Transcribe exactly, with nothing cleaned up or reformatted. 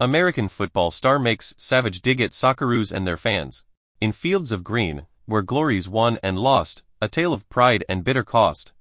American football star makes savage dig at Socceroos and their fans. In Fields of Green, where glories won and lost, a tale of pride and bitter cost.